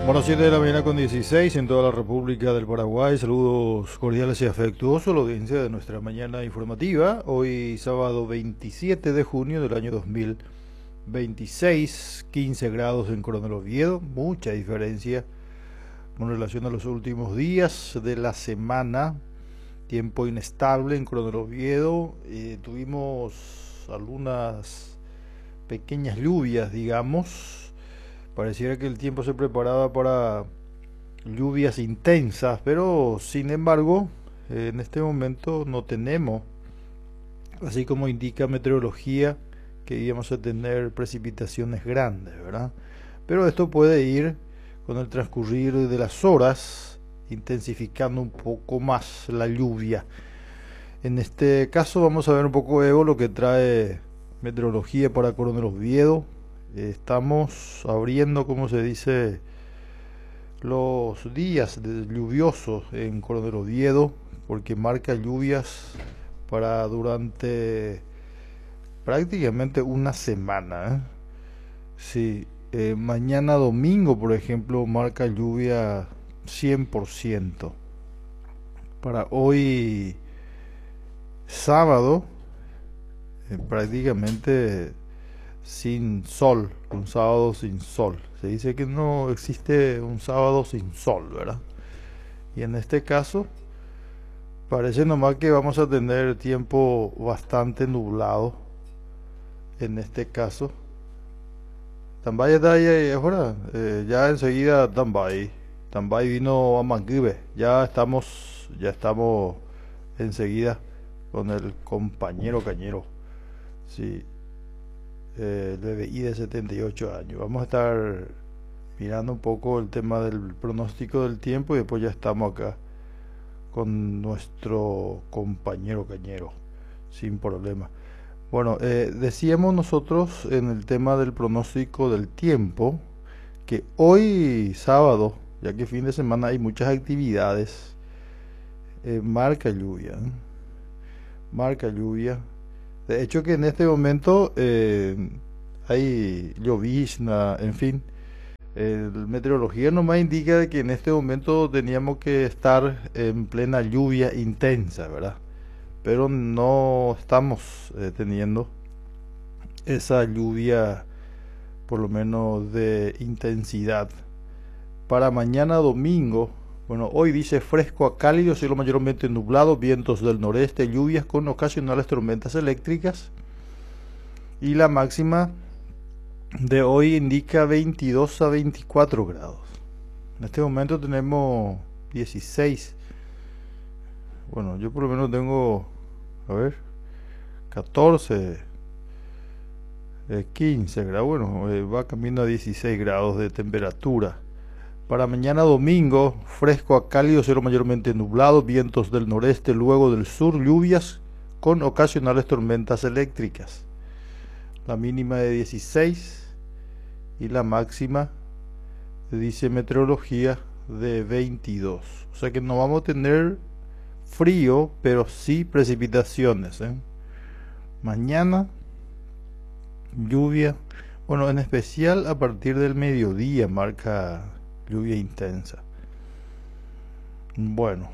Bueno, 7 de la mañana con 16 en toda la República del Paraguay. Saludos cordiales y afectuosos a la audiencia de nuestra mañana informativa. Hoy sábado 27 de junio del año 2026, 15 grados en Coronel Oviedo, mucha diferencia con relación a los últimos días de la semana. Tiempo inestable en Coronel Oviedo. Tuvimos algunas pequeñas lluvias, digamos. Pareciera que el tiempo se preparaba para lluvias intensas, pero sin embargo, en este momento no tenemos, así como indica meteorología, que íbamos a tener precipitaciones grandes, ¿verdad? Pero esto puede ir con el transcurrir de las horas, intensificando un poco más la lluvia. En este caso vamos a ver un poco, Evo, lo que trae meteorología para Coronel Oviedo. Estamos abriendo, como se dice, los días lluviosos en Coronel Oviedo, porque marca lluvias para durante prácticamente una semana, ¿eh? Sí, mañana domingo, por ejemplo, marca lluvia 100%. Para hoy sábado, prácticamente sin sol, un sábado sin sol. Se dice que no existe un sábado sin sol, ¿verdad? Y en este caso parece nomás que vamos a tener tiempo bastante nublado. En este caso Tambay está ahí ahora, ya enseguida Tambay vino a Manguibe, ya estamos enseguida con el compañero Cañero. Sí, el BBI de 78 años. Vamos a estar mirando un poco el tema del pronóstico del tiempo y después ya estamos acá con nuestro compañero Cañero, sin problema. Bueno, decíamos nosotros en el tema del pronóstico del tiempo que hoy sábado, ya que fin de semana hay muchas actividades, marca lluvia, ¿eh? Marca lluvia. De hecho que en este momento hay llovizna, en fin. Meteorología nomás indica de que en este momento teníamos que estar en plena lluvia intensa, ¿verdad? Pero no estamos teniendo esa lluvia, por lo menos de intensidad. Para mañana domingo, bueno, hoy dice fresco a cálido, cielo mayormente nublado, vientos del noreste, lluvias con ocasionales tormentas eléctricas. Y la máxima de hoy indica 22 a 24 grados. En este momento tenemos 16. Bueno, yo por lo menos tengo, a ver, 14, 15 grados. Bueno, va camino a 16 grados de temperatura. Para mañana domingo, fresco a cálido, cielo mayormente nublado, vientos del noreste, luego del sur, lluvias con ocasionales tormentas eléctricas. La mínima de 16 y la máxima, dice meteorología, de 22. O sea que no vamos a tener frío, pero sí precipitaciones, ¿eh? Mañana, lluvia, bueno, en especial a partir del mediodía marca lluvia intensa. Bueno,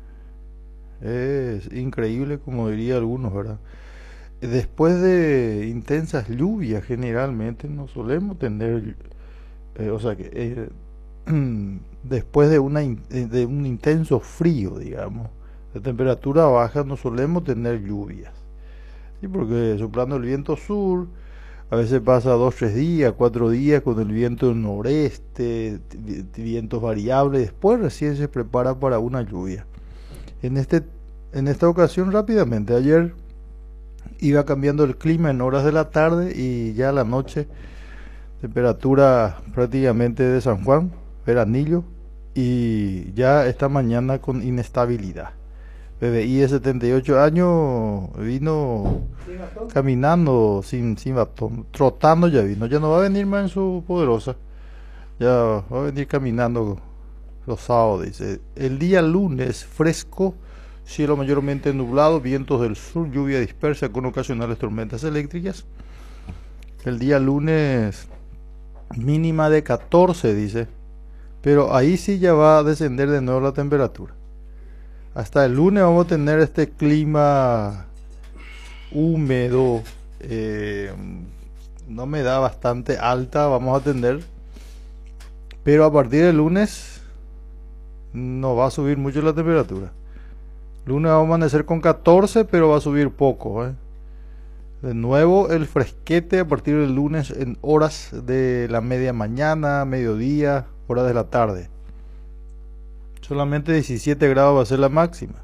es increíble, como diría algunos, ¿verdad? Después de intensas lluvias generalmente no solemos tener, o sea que después de de un intenso frío, digamos, de temperatura baja, no solemos tener lluvias. Sí, porque soplando el viento sur, a veces pasa 2, 3 días, 4 días con el viento del noreste, vientos variables, después recién se prepara para una lluvia. En esta ocasión rápidamente, ayer iba cambiando el clima en horas de la tarde y ya a la noche temperatura prácticamente de San Juan, veranillo, y ya esta mañana con inestabilidad. BBI de 78 años vino caminando sin bastón, trotando ya vino, ya no va a venir más en su poderosa, ya va a venir caminando los sábados, dice. El día lunes fresco, cielo mayormente nublado, vientos del sur, lluvia dispersa con ocasionales tormentas eléctricas. El día lunes mínima de 14, dice, pero ahí sí ya va a descender de nuevo la temperatura. Hasta el lunes vamos a tener este clima húmedo, una humedad bastante alta vamos a tener, pero a partir del lunes no va a subir mucho la temperatura. Lunes va a amanecer con 14, pero va a subir poco, ¿eh? De nuevo el fresquete a partir del lunes en horas de la media mañana, mediodía, horas de la tarde. Solamente 17 grados va a ser la máxima.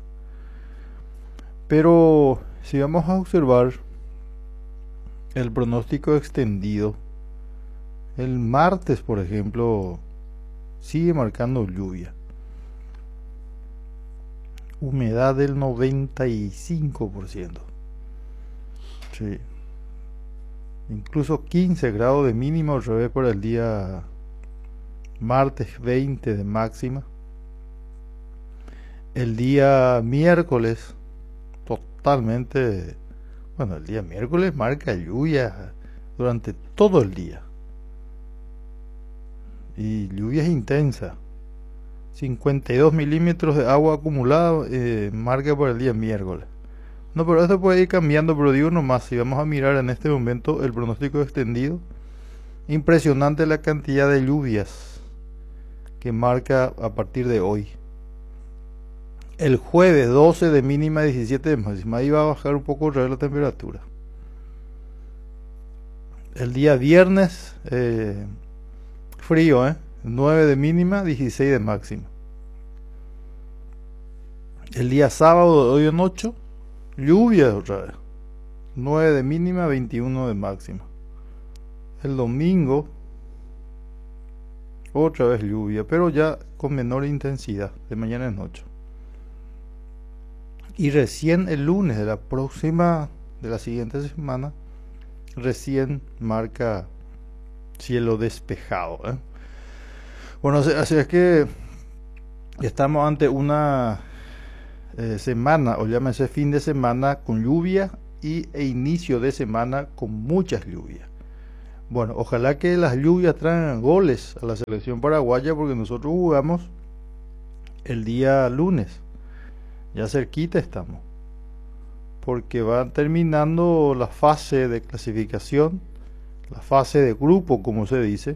Pero si vamos a observar el pronóstico extendido, el martes, por ejemplo, sigue marcando lluvia. Humedad del 95%. Sí. Incluso 15 grados de mínima otra vez para el día martes, 20 de máxima. El día miércoles totalmente, bueno, el día miércoles marca lluvia durante todo el día. Y lluvia intensa. 52 milímetros de agua acumulada marca para el día miércoles. No, pero esto puede ir cambiando, pero digo nomás, si vamos a mirar en este momento el pronóstico extendido, impresionante la cantidad de lluvias que marca a partir de hoy. El jueves 12 de mínima, 17 de máxima, ahí va a bajar un poco la temperatura. El día viernes, frío, 9 de mínima, 16 de máxima. El día sábado de hoy en 8, lluvia otra vez. 9 de mínima, 21 de máxima. El domingo, otra vez lluvia, pero ya con menor intensidad, de mañana en noche. Y recién el lunes de la siguiente semana, recién marca cielo despejado, Bueno, así es que estamos ante una semana, o llámese fin de semana con lluvia e inicio de semana con muchas lluvias. Bueno, ojalá que las lluvias traigan goles a la selección paraguaya, porque nosotros jugamos el día lunes, ya cerquita estamos, porque va terminando la fase de clasificación, la fase de grupo, como se dice,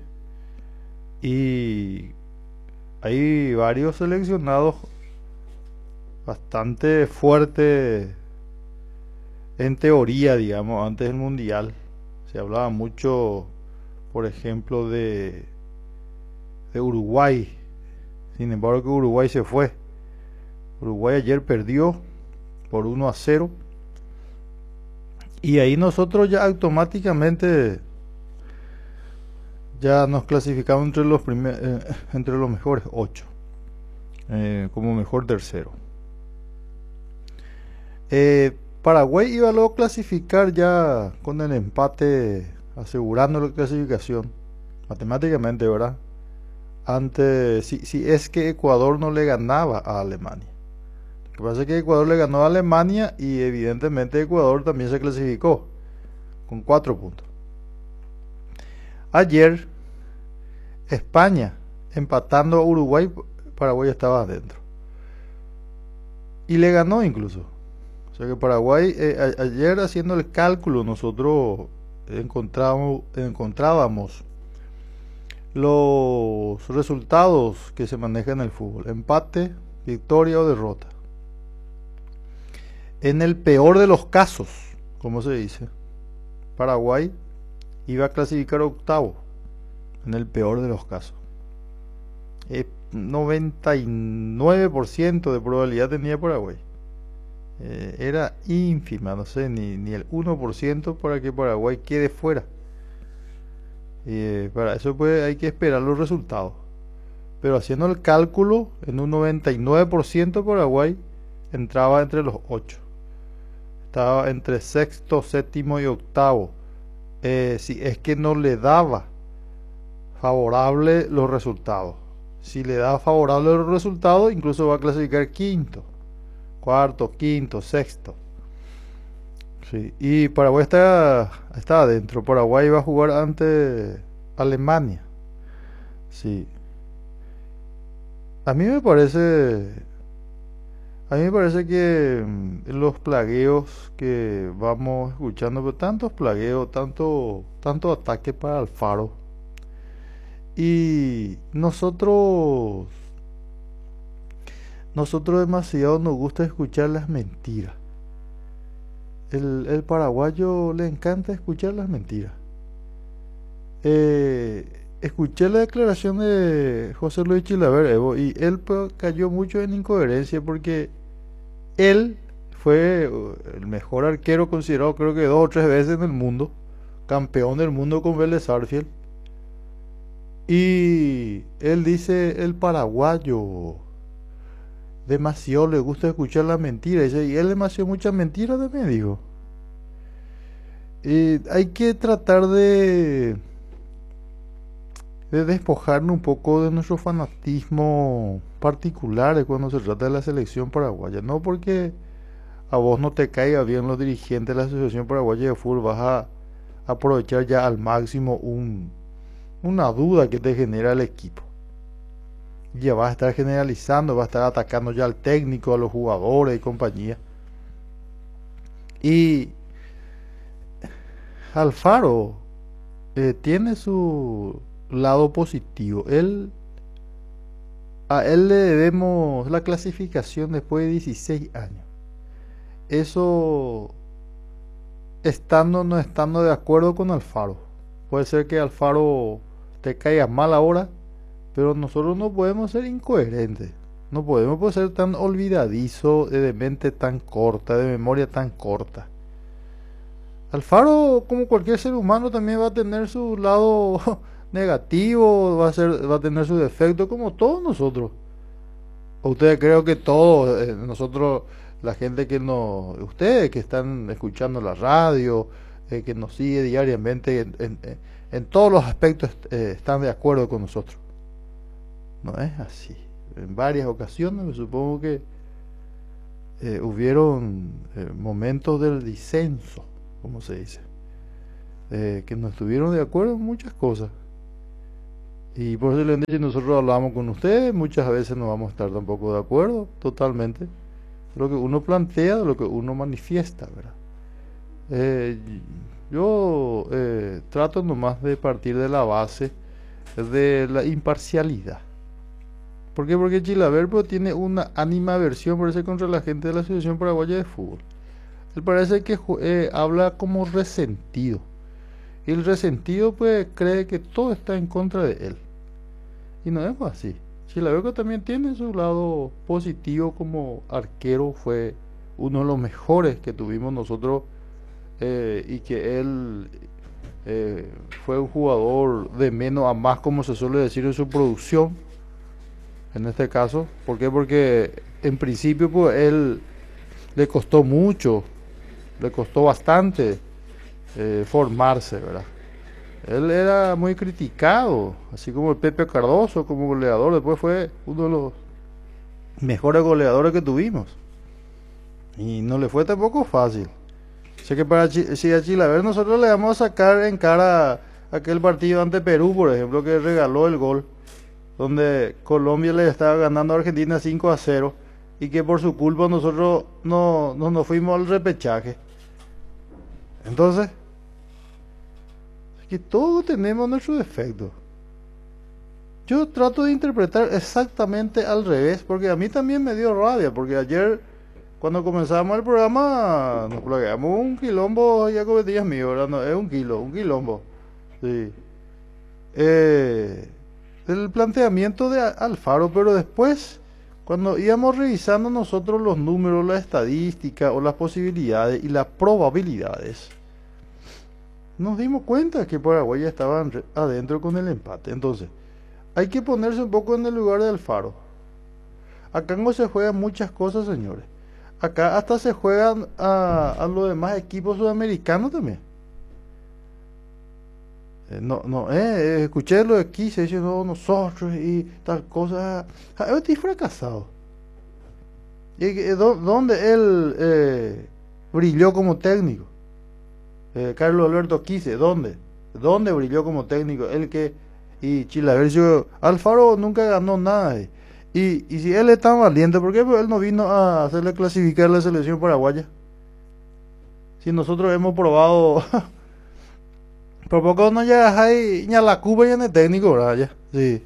y hay varios seleccionados bastante fuertes en teoría, digamos. Antes del mundial se hablaba mucho, por ejemplo, de Uruguay. Sin embargo, que Uruguay se fue. Uruguay ayer perdió por 1-0, y ahí nosotros ya automáticamente ya nos clasificamos entre los mejores 8, como mejor tercero. Paraguay iba luego a clasificar ya con el empate, asegurando la clasificación matemáticamente, ¿verdad? Antes, si es que Ecuador no le ganaba a Alemania. Lo que pasa es que Ecuador le ganó a Alemania, y evidentemente Ecuador también se clasificó con 4 puntos. Ayer España empatando a Uruguay, Paraguay estaba adentro y le ganó incluso. O sea que Paraguay, ayer haciendo el cálculo, nosotros encontrábamos los resultados que se manejan en el fútbol: empate, victoria o derrota. En el peor de los casos, como se dice, Paraguay iba a clasificar octavo. En el peor de los casos, 99% de probabilidad tenía Paraguay. Era ínfima, no sé, ni el 1% para que Paraguay quede fuera. Para eso hay que esperar los resultados. Pero haciendo el cálculo, en un 99% Paraguay entraba entre los 8. Estaba entre sexto, séptimo y octavo. Si es que no le daba favorable los resultados. Si le da favorable los resultados, incluso va a clasificar quinto, cuarto, quinto, sexto. Sí. Y Paraguay está adentro. Paraguay va a jugar ante Alemania. Sí. A mí me parece, a mí me parece que los plagueos que vamos escuchando, pero tantos plagueos, tanto ataque para Alfaro. Y nosotros demasiado nos gusta escuchar las mentiras. El paraguayo le encanta escuchar las mentiras. Eh, Escuché la declaración de José Luis Chilaver, Evo, y él cayó mucho en incoherencia porque él fue el mejor arquero considerado creo que 2 o 3 veces en el mundo, campeón del mundo con Vélez Sarsfield. Y él dice, el paraguayo demasiado le gusta escuchar la mentira. Dice, y él demasiado muchas mentiras también dijo. Y hay que tratar de despojarnos un poco de nuestro fanatismo particular cuando se trata de la selección paraguaya. No porque a vos no te caiga bien los dirigentes de la Asociación Paraguaya de Fútbol, vas a aprovechar ya al máximo una duda que te genera el equipo. Ya vas a estar generalizando, vas a estar atacando ya al técnico, a los jugadores y compañía. Y Alfaro tiene su lado positivo. A él le debemos la clasificación después de 16 años. Eso estando o no estando de acuerdo con Alfaro. Puede ser que Alfaro te caiga mal ahora, pero nosotros no podemos ser incoherentes. No podemos ser tan olvidadizos, de mente tan corta, de memoria tan corta. Alfaro, como cualquier ser humano, también va a tener su lado negativo, va a tener su defecto, como todos nosotros. ¿O ustedes creo que todos, nosotros, la gente que nos, ustedes que están escuchando la radio, que nos sigue diariamente, en todos los aspectos están de acuerdo con nosotros? No es así. En varias ocasiones me supongo que hubieron momentos del disenso, como se dice, que no estuvieron de acuerdo en muchas cosas. Y por eso si nosotros hablamos con ustedes, muchas veces no vamos a estar tampoco de acuerdo totalmente de lo que uno plantea, de lo que uno manifiesta, ¿verdad? Yo trato nomás de partir de la base de la imparcialidad. ¿Por qué? Porque Chilaver tiene una animadversión, parece, contra la gente de la Asociación Paraguaya de Fútbol. Él parece que habla como resentido. Y el resentido pues cree que todo está en contra de él. Y no es así. Chilaver también tiene su lado positivo como arquero. Fue uno de los mejores que tuvimos nosotros. Y que él fue un jugador de menos a más, como se suele decir en su producción. En este caso, ¿por qué? Porque en principio pues él le costó mucho, le costó bastante formarse, ¿verdad? Él era muy criticado, así como el Pepe Cardoso como goleador, después fue uno de los mejores goleadores que tuvimos. Y no le fue tampoco fácil. Sé que si a Chilaver nosotros le vamos a sacar en cara aquel partido ante Perú, por ejemplo, que regaló el gol, donde Colombia le estaba ganando a Argentina 5-0 y que por su culpa nosotros no nos fuimos al repechaje. Entonces, es que todos tenemos nuestros defectos. Yo trato de interpretar exactamente al revés, porque a mí también me dio rabia, porque ayer cuando comenzamos el programa nos plagueamos un quilombo, ya cometías mío, ¿verdad? No, es un quilombo. Sí. El planteamiento de Alfaro, pero después, cuando íbamos revisando nosotros los números, la estadística o las posibilidades y las probabilidades, nos dimos cuenta que Paraguay ya estaba adentro con el empate. Entonces, hay que ponerse un poco en el lugar de Alfaro. Acá no se juegan muchas cosas, señores. Acá hasta se juegan a los demás equipos sudamericanos también. Escuché lo de aquí, se dice, no, nosotros y tal cosa. Yo estoy fracasado. ¿Dónde él brilló como técnico? Carlos Alberto Quise, ¿dónde? ¿Dónde brilló como técnico? Y Chilaver, Alfaro nunca ganó nada. Y si él es tan valiente, ¿por qué él no vino a hacerle clasificar a la selección paraguaya? Si nosotros hemos probado, por poco no llegas ahí, ni a la Cuba ni en el técnico, ¿verdad? Ya, sí.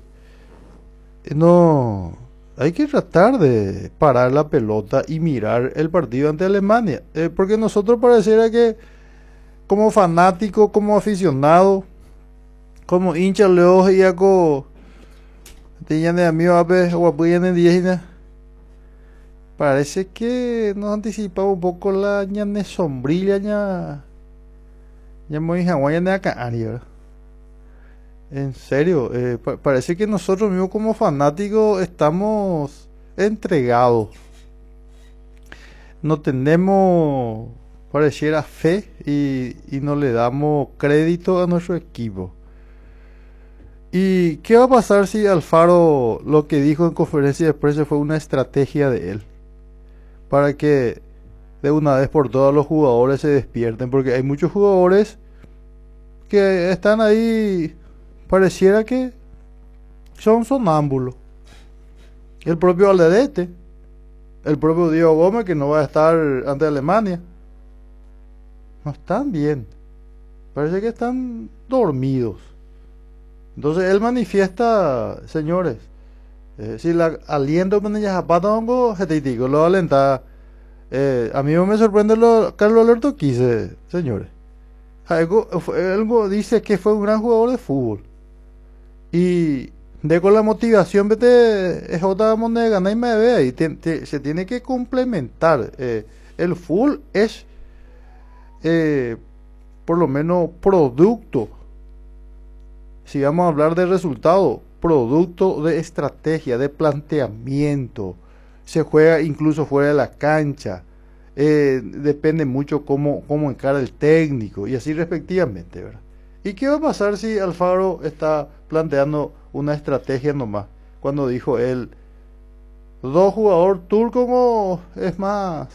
No, hay que tratar de parar la pelota y mirar el partido ante Alemania. Porque nosotros pareciera que como fanático, como aficionado, como hincha leos y ako tenían de amigo ape o apoyan en 10. Parece que nos anticipaba un poco la ñane sombrilla ña muy hawaiana de acá, ¿verdad? En serio, parece que nosotros mismos como fanáticos estamos entregados. No tenemos, pareciera, fe y no le damos crédito a nuestro equipo. ¿Y qué va a pasar si Alfaro lo que dijo en conferencia de prensa fue una estrategia de él? Para que de una vez por todas los jugadores se despierten. Porque hay muchos jugadores que están ahí, pareciera que son sonámbulos. El propio Aledete, el propio Diego Gómez, que no va a estar ante Alemania. No están bien. Parece que están dormidos. Entonces él manifiesta, señores, si la aliento con ella zapata hongo, jetitico, lo alenta. A mí me sorprende lo Carlos Alberto Quise, señores. Algo dice que fue un gran jugador de fútbol. Y de con la motivación, vete, es otra moneda, ganar y me ve ahí. Se tiene que complementar. El fútbol es, por lo menos, producto. Si vamos a hablar de resultado, producto de estrategia, de planteamiento. Se juega incluso fuera de la cancha. Depende mucho cómo encara el técnico y así respectivamente, ¿verdad? ¿Y qué va a pasar si Alfaro está planteando una estrategia nomás? Cuando dijo él, dos jugadores turcos es más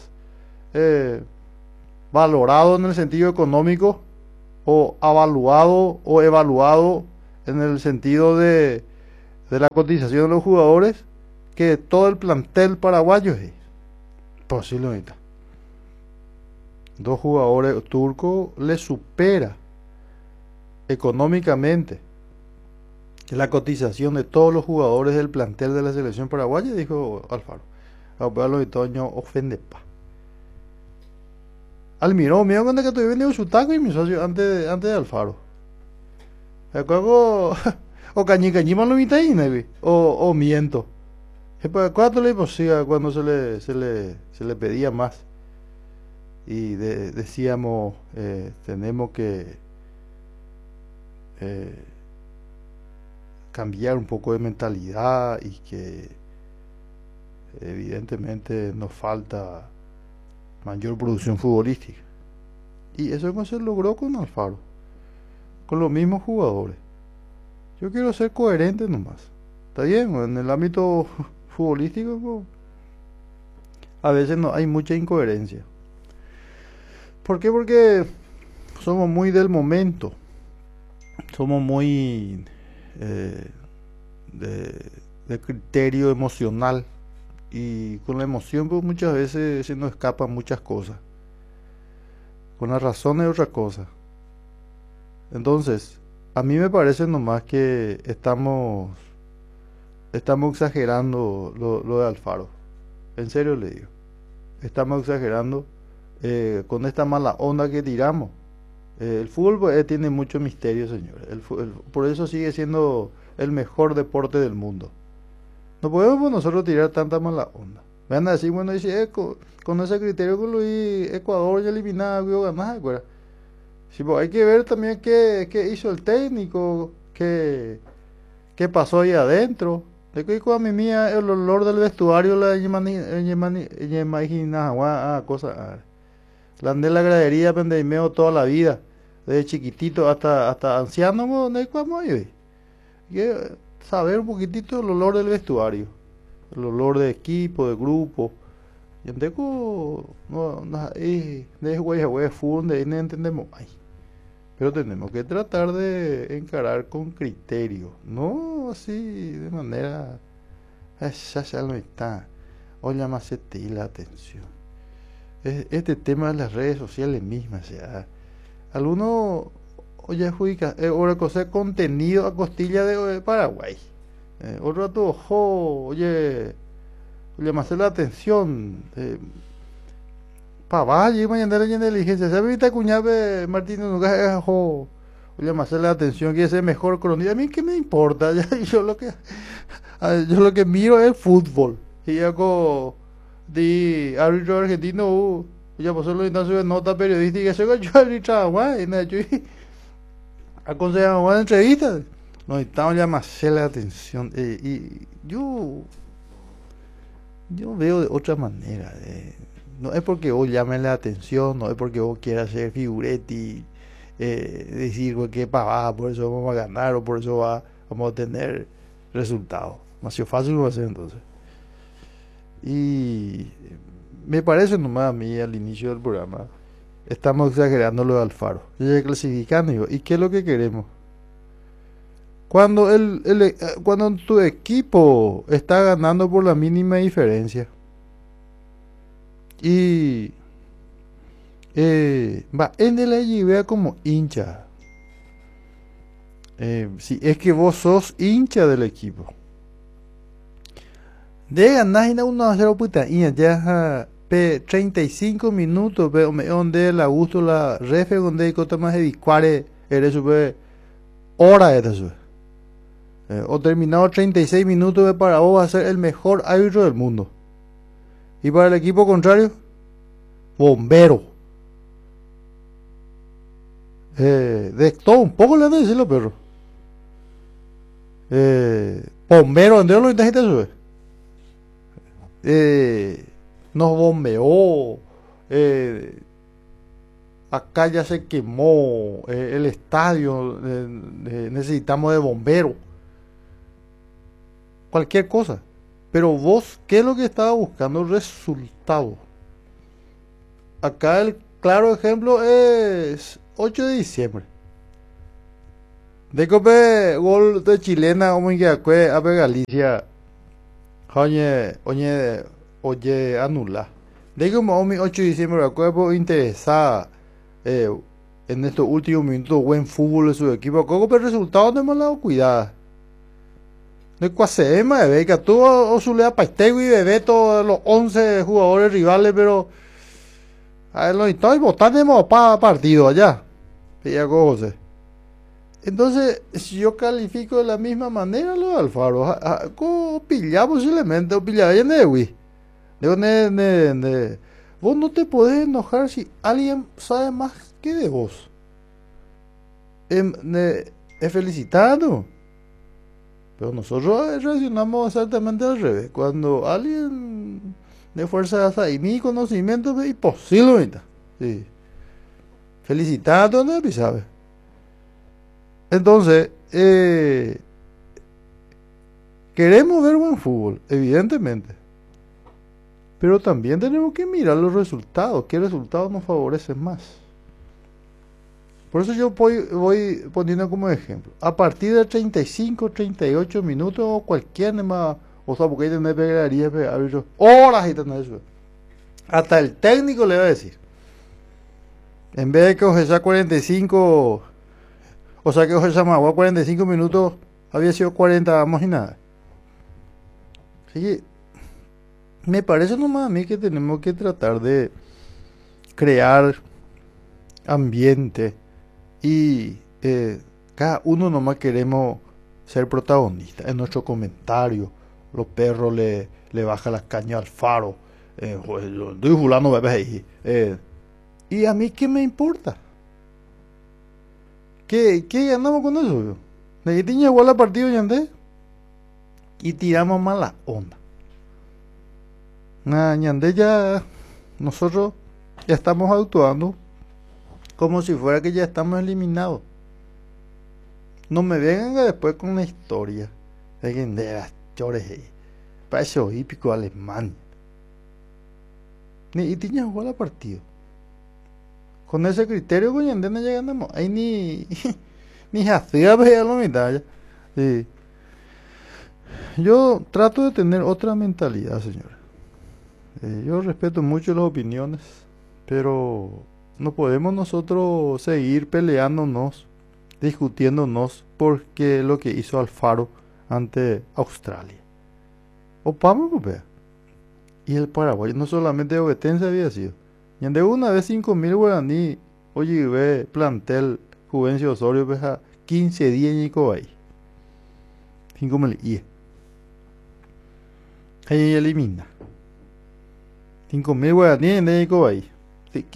valorado en el sentido económico o avaluado o evaluado en el sentido de la cotización de los jugadores que todo el plantel paraguayo es posiblemente. Dos jugadores turcos le supera económicamente la cotización de todos los jugadores del plantel de la selección paraguaya, dijo Alfaro. A los itoños ofende pa. Almiró, mira cuando que estoy vendiendo su taco y mi socio antes de Alfaro. O cañicañima lo mitad o miento. ¿Cuánto le posible cuando se le pedía más? Y decíamos, tenemos que cambiar un poco de mentalidad y que evidentemente nos falta mayor producción futbolística. Y eso no se logró con Alfaro, con los mismos jugadores. Yo quiero ser coherente nomás. Está bien, en el ámbito futbolístico pues, a veces no hay mucha incoherencia. ¿Por qué? Porque somos muy del momento. Somos muy de criterio emocional. Y con la emoción pues muchas veces se nos escapan muchas cosas. Con la razón es otra cosa. Entonces, a mí me parece nomás que estamos exagerando lo de Alfaro. En serio le digo. Estamos exagerando con esta mala onda que tiramos. El fútbol pues, tiene mucho misterio, señores. Por eso sigue siendo el mejor deporte del mundo. No podemos nosotros tirar tanta mala onda. Van a decir, bueno, dice, con ese criterio que lo vi, Ecuador ya eliminado, ganar, ¿verdad? Sí, pues hay que ver también qué hizo el técnico, qué pasó ahí adentro. De que con mi mía el olor del vestuario la imagina cosa. La andé en la gradería pendemeo toda la vida, desde chiquitito hasta anciano, no hay como yo. Hay que saber un poquitito el olor del vestuario, el olor de equipo, de grupo. Y entonces no de güey funde no entendemos. Ay. Pero tenemos que tratar de encarar con criterio, no así de manera esa ya no está. Oye, más se te la atención. Este tema de las redes sociales mismas, o sea, algunos, oye, juica, ahora cosa contenido a costilla de Paraguay. Otro rato, oye, más la atención. Para y mañana la inteligencia. ¿Sabe ahorita cuñave Martín nunca oye, más la atención, quiere ser mejor cronista? A mí qué me importa, ya, yo lo que miro es fútbol. Y hago de árbitro argentino, ya pasó los instancias de nota periodística, eso yo árbitro, guay, yo aconsejaba una entrevista. No, estamos ya más la atención. Y yo veo de otra manera. No es porque vos llames la atención, no es porque vos quieras ser figuretti, decir cualquier pavada, por eso vamos a ganar o por eso vamos a tener resultados. Demasiado fácil va a ser entonces. Y me parece nomás a mí al inicio del programa, estamos exagerando lo de Alfaro. Ya clasificando, digo, ¿y qué es lo que queremos? Cuando cuando tu equipo está ganando por la mínima diferencia y va en el allí vea como hincha, si es que vos sos hincha del equipo de ganar y 1-0 puta y ya 35 minutos donde la gusto la refe donde cota más de cuare eres super hora de eso. O terminado 36 minutos para vos va a ser el mejor árbitro del mundo. Y para el equipo contrario, bombero. De todo un poco le han de decir los perros. Bombero, ¿dónde lo intentaste eso? Nos bombeó. Acá ya se quemó el estadio. Necesitamos de bomberos. Cualquier cosa. Pero vos, ¿qué es lo que estaba buscando? Resultado. Acá el claro ejemplo es 8 de diciembre. De cope gol de chilena como en que a Galicia. Oye, anula. De como 8 de diciembre acuerdo interesada en estos últimos minutos buen fútbol de su equipo. Coco el resultado de malado cuidado. De Cuasema de Beca, tuvo Osulea Paistego y Bebeto, los 11 jugadores rivales, pero a ver, los estoy votando para partido allá. José. Entonces, si yo califico de la misma manera los Alfaro, ¿cómo pilla posiblemente? ¿O pilla bien de Wii? Vos no te podés enojar si alguien sabe más que de vos. Es felicitado. Pero nosotros reaccionamos exactamente al revés. Cuando alguien de fuerza y mi conocimiento es imposible. Sí. Felicitando, ¿no? ¿Sabes? Entonces, queremos ver buen fútbol, evidentemente. Pero también tenemos que mirar los resultados. ¿Qué resultados nos favorecen más? Por eso yo voy poniendo como ejemplo. A partir de 35, 38 minutos o cualquier más. O sea, porque ahí tenés pegaría, horas y tenés eso. Hasta el técnico le va a decir. En vez de que os esa 45, o sea que os esa más 45 minutos, había sido 40, vamos y nada. Así que me parece nomás a mí que tenemos que tratar de crear ambiente y cada uno nomás queremos ser protagonista. En nuestro comentario, los perros le bajan las cañas al faro. Pues, yo estoy fulano bebé ahí. ¿Y a mí qué me importa? ¿Qué ganamos con eso? De que tiña igual a partido Yandé y tiramos más la onda. Ñandé ya nosotros ya estamos actuando como si fuera que ya estamos eliminados. No me vengan después con una historia de las chores parece hípico alemán. Y tiña igual a partido. Con ese criterio con Ñandé no llegamos ahí ni hacía ver la mitad ya. Sí. Yo trato de tener otra mentalidad, señor. Yo respeto mucho las opiniones, pero no podemos nosotros seguir peleándonos, discutiéndonos porque lo que hizo Alfaro ante Australia. Opamos, pues, vea. Y el Paraguay no solamente obetense había sido. Y de una vez 5.000 guaraní, oye, ve, plantel, Juvencio Osorio, pues, a 15 días y ahí. 5.000 y ahí elimina. 5.000 guaraní en México ahí.